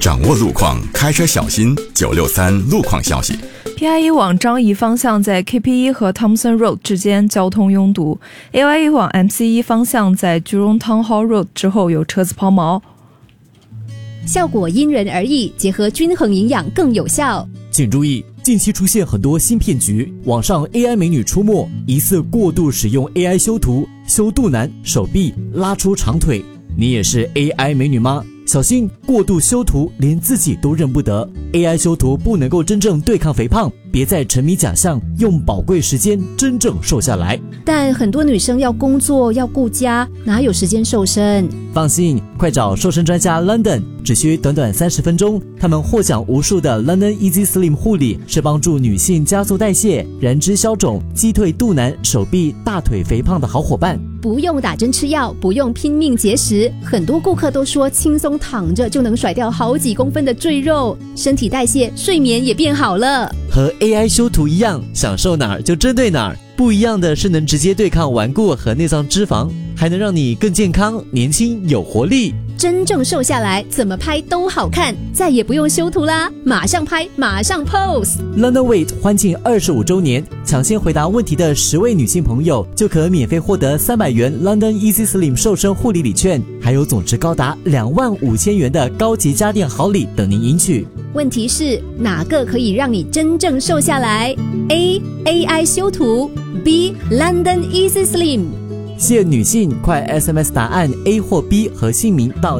掌握路况，开车小心。963路况消息。 PIE 往张沂方向在 KP1 和 Thompson Road 之间交通拥堵， AYE 往 MC1 方向在 Jurong Town Hall Road 之后有车子抛锚。 效果因人而异，结合均衡营养更有效。 请注意，近期出现很多新骗局，网上 AI 美女出没，疑似过度使用 AI 修图，修肚腩、手臂，拉出长腿。你也是 AI 美女吗？小心过度修图，连自己都认不得。AI 修图不能够真正对抗肥胖，别再沉迷假象，用宝贵时间真正瘦下来。 但很多女生要工作要顾家，哪有时间瘦身？ 放心，快找瘦身专家 London， 只需短短30分钟，他们获奖无数的 London Easy Slim 护理是帮助女性加速代谢、燃脂消肿、击退肚腩、手臂、大腿肥胖的好伙伴。 不用打针吃药，不用拼命节食，很多顾客都说轻松躺着就能甩掉好几公分的赘肉，身体代谢、睡眠也变好了。 和 AI 修图一样，想瘦哪儿就针对哪儿。不一样的是能直接对抗顽固和内脏脂肪，还能让你更健康、年轻、有活力。 真正瘦下来，怎么拍都好看，再也不用修图啦，马上拍，马上 pose。 London Weight 欢庆25周年，抢先回答问题的10位女性朋友就可免费获得300元 London Easy Slim 瘦身护理礼券，还有总值高达25000元的高级家电好礼等您赢取。 问题是哪个可以让你真正瘦下来？ A. AI 修图， B. London Easy Slim。 限女性，快 SMS 答案 A 或 B 和姓名到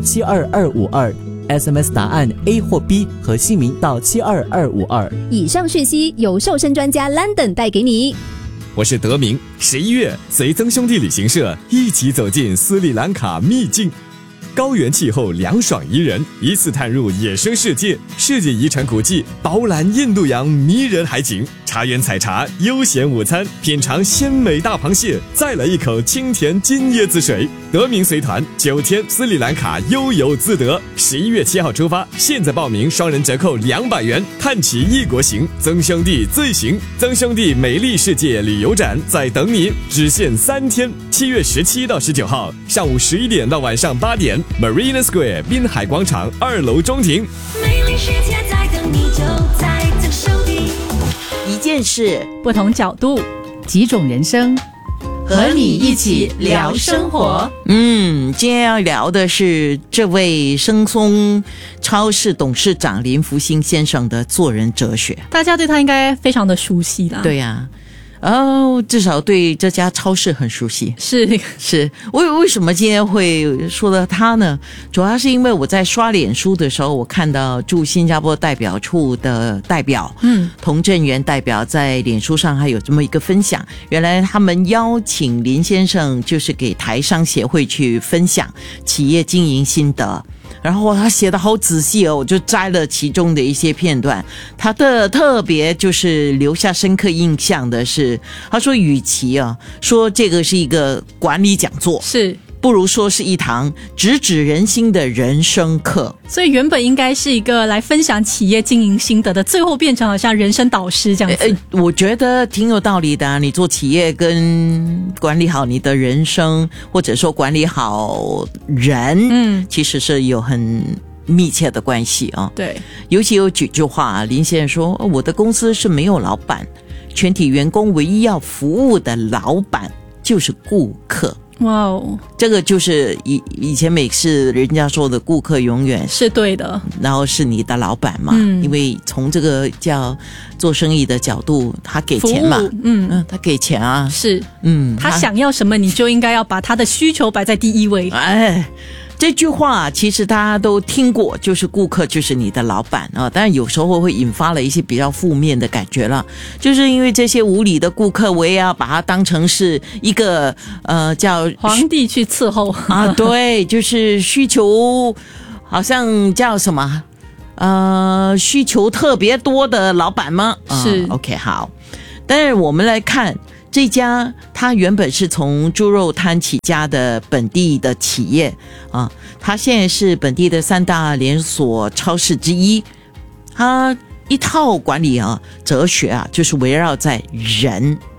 72252。SMS 答案 A 或 B 和姓名到72252。 以上讯息由瘦身专家 London 带给你。 我是德明。11月，随曾兄弟旅行社一起走进斯里兰卡秘境。高原气候凉爽宜人，一次探入野生世界，世界遗产古迹，饱览印度洋迷人海景，茶园采茶，悠闲午餐，品尝鲜美大螃蟹，再来一口清甜金椰子水。德明随团9天斯里兰卡悠游自得，11月7号出发，现在报名双人折扣200元，看齐异国行，曾兄弟最行。曾兄弟美丽世界旅游展在等你，只限3天，7月17到19号，上午11点到晚上8点。Marina Square 滨海广场2楼中庭， 美丽世界在等你，就在曾兄弟。 一件事， 不同角度， 几种人生， 和你一起聊生活。今天要聊的是这位生松超市董事长林福兴先生的做人哲学。 大家对他应该非常的熟悉啦。 对呀，至少对这家超市很熟悉。是为什么今天会说到他呢？主要是因为我在刷脸书的时候，我看到驻新加坡代表处的代表童振源代表在脸书上还有这么一个分享，原来他们邀请林先生就是给台商协会去分享企业经营心得，然后他写得好仔细哦，我就摘了其中的一些片段。他的特别就是留下深刻印象的是，他说与其说这个是一个管理讲座，是不如说是一堂直指人心的人生课。 所以原本应该是一个来分享企业经营心得的，最后变成好像人生导师这样子。 我觉得挺有道理的啊，你做企业跟管理好你的人生，或者说管理好人，其实是有很密切的关系啊。对，尤其有几句话，林先生说，我的公司是没有老板，全体员工唯一要服务的老板就是顾客。哇哦，这个就是以前美式人家说的顾客永远是对的， 然后是你的老板嘛，因为从这个叫做生意的角度，他给钱嘛，他给钱啊，是， 他想要什么，你就应该要把他的需求摆在第一位。 这句话其实大家都听过，就是顾客就是你的老板啊，当然有时候会引发了一些比较负面的感觉了，就是因为这些无理的顾客，我也要把它当成是一个叫皇帝去伺候啊，对，就是需求好像叫什么需求特别多的老板吗？是 OK 好，但是我们来看。这家他原本是从猪肉摊起家的本地的企业啊，他现在是本地的3大连锁超市之一。他一套管理哲学就是围绕在人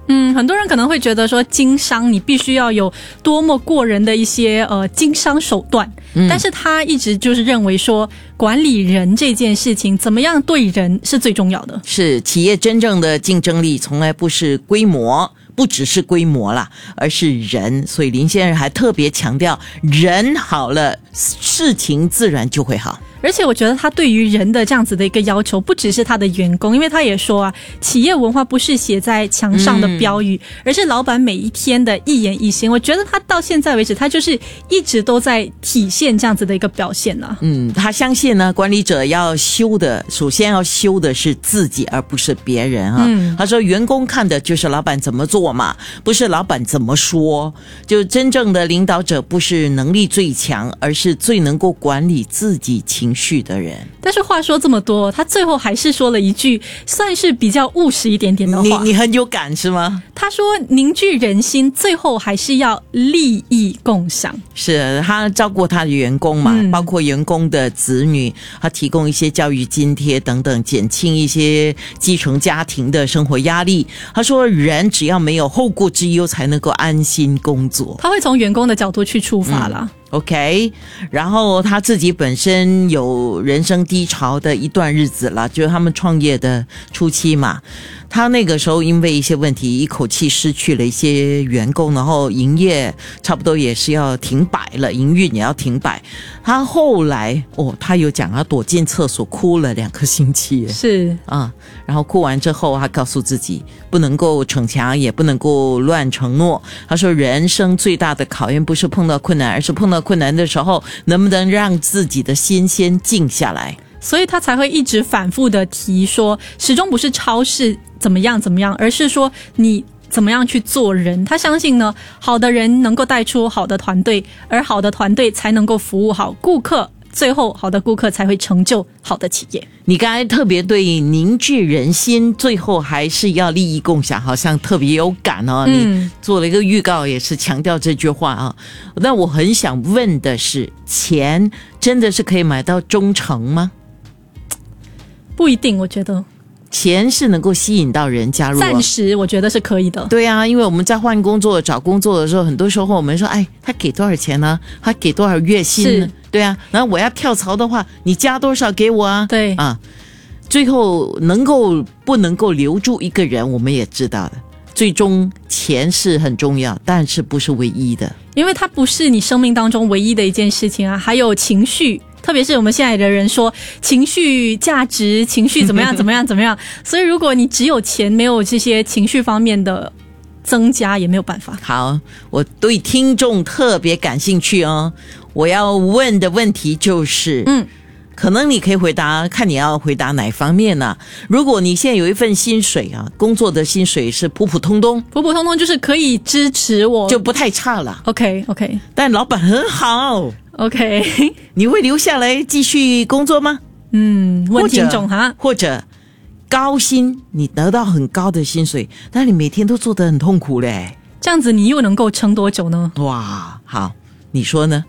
很多人可能会觉得说经商你必须要有多么过人的一些经商手段，但是他一直就是认为说管理人这件事情怎么样对人是最重要的。 是企业真正的竞争力从来不是规模，不只是规模啦，而是人。所以林先生还特别强调，人好了，事情自然就会好。 而且我觉得他对于人的这样子的一个要求，不只是他的员工，因为他也说啊，企业文化不是写在墙上的标语，而是老板每一天的一言一行。我觉得他到现在为止，他就是一直都在体现这样子的一个表现啊。 他相信呢，管理者要修的，首先要修的是自己，而不是别人啊。他说，员工看的就是老板怎么做嘛，不是老板怎么说。就真正的领导者不是能力最强，而是最能够管理自己情绪的人。 但是话说这么多，他最后还是说了一句算是比较务实一点点的话。 你很有感是吗？ 他说凝聚人心，最后还是要利益共享。 是他照顾他的员工嘛，包括员工的子女，他提供一些教育津贴等等，减轻一些基层家庭的生活压力。他说人只要没有后顾之忧，才能够安心工作。 他会从员工的角度去出发啦。 OK， 然后他自己本身有人生低潮的一段日子了，就是他们创业的初期嘛。他那个时候因为一些问题，一口气失去了一些员工，然后营业差不多也是要停摆了，营运也要停摆。他后来他有讲他躲进厕所哭了2个星期， 是然后哭完之后，他告诉自己不能够逞强，也不能够乱承诺。他说人生最大的考验不是碰到困难，而是碰到困难的时候能不能让自己的心先静下来。 所以他才会一直反复的提说，始终不是超市怎么样怎么样，而是说你怎么样去做人。他相信呢，好的人能够带出好的团队，而好的团队才能够服务好顾客，最后好的顾客才会成就好的企业。 你刚才特别对凝聚人心，最后还是要利益共享，好像特别有感哦。你做了一个预告，也是强调这句话啊。那我很想问的是，钱真的是可以买到忠诚吗？ 不一定，我觉得钱是能够吸引到人加入， 暂时我觉得是可以的。 对啊，因为我们在换工作找工作的时候，很多时候我们说他给多少钱呢？他给多少月薪呢？对啊，然后我要跳槽的话，你加多少给我啊？ 对最后不能够留住一个人，我们也知道的，最终钱是很重要，但是不是唯一的， 因为它不是你生命当中唯一的一件事情啊，还有情绪。特别是我们现在的人说情绪价值，情绪怎么样怎么样怎么样，所以如果你只有钱，没有这些情绪方面的增加，也没有办法。 好，我对听众特别感兴趣哦。我要问的问题就是可能你可以回答，看你要回答哪方面呢？如果你现在有一份薪水啊，工作的薪水是普普通通就是可以支持我， 就不太差了。 OK， 但老板很好。 OK， 你会留下来继续工作吗？ 问听众哈。 或者高薪，你得到很高的薪水，但你每天都做得很痛苦嘞。 这样子你又能够撑多久呢？ 哇，好，你说呢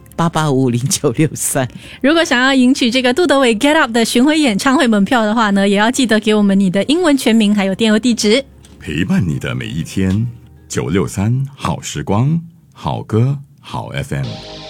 ？88550963。 如果想要赢取这个杜德伟 Get Up 的巡回演唱会门票的话呢，也要记得给我们你的英文全名还有电邮地址。 陪伴你的每一天，963好时光，好歌好 FM。